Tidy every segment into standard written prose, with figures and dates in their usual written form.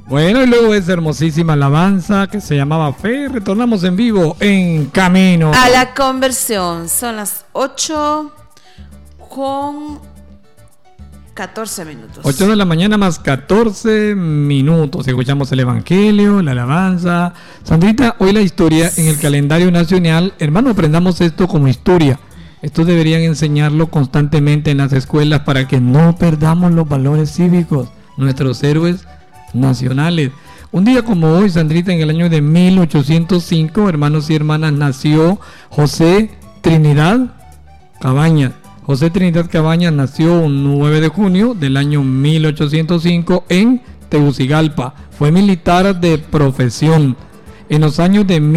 Bueno, y luego esa hermosísima alabanza que se llamaba Fe, retornamos en vivo en Camino a la Conversión. Son las 8:14. 8 de la mañana más 14 minutos. Escuchamos el Evangelio, la alabanza. Sandrita, hoy la historia en el calendario nacional. Hermano, aprendamos esto como historia. Esto deberían enseñarlo constantemente en las escuelas para que no perdamos los valores cívicos, nuestros héroes nacionales. Un día como hoy, Sandrita, en el año de 1805, hermanos y hermanas, nació José Trinidad Cabañas. José Trinidad Cabañas nació un 9 de junio del año 1805 en Tegucigalpa. Fue militar de profesión. En los años de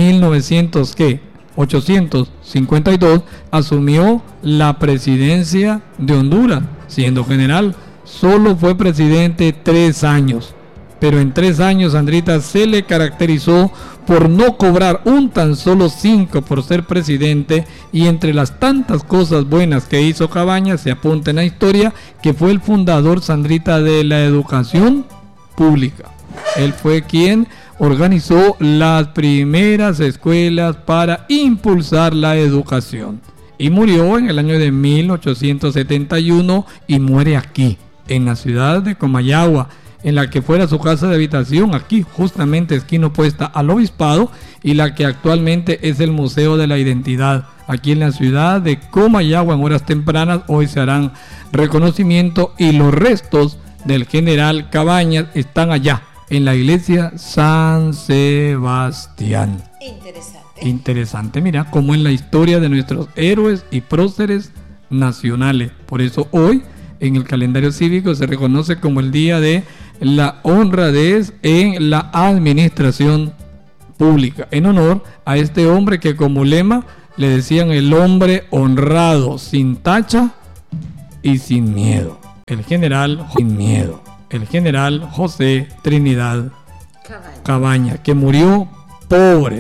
1852 asumió la presidencia de Honduras, siendo general. Solo fue presidente 3 años. Pero en 3 años, Sandrita, se le caracterizó por no cobrar un tan solo 5 por ser presidente, y entre las tantas cosas buenas que hizo Cabañas se apunta en la historia que fue el fundador, Sandrita, de la educación pública. Él fue quien organizó las primeras escuelas para impulsar la educación y murió en el año de 1871 y muere aquí, en la ciudad de Comayagua, en la que fuera su casa de habitación, aquí justamente esquina opuesta al obispado, y la que actualmente es el Museo de la Identidad, aquí en la ciudad de Comayagua. En horas tempranas hoy se harán reconocimiento y los restos del general Cabañas están allá, en la iglesia San Sebastián. Interesante, mira, como en la historia de nuestros héroes y próceres nacionales. Por eso hoy en el calendario cívico se reconoce como el día de la honradez en la administración pública, en honor a este hombre que como lema le decían el hombre honrado, sin tacha y sin miedo. El general José Trinidad Cabañas, que murió pobre.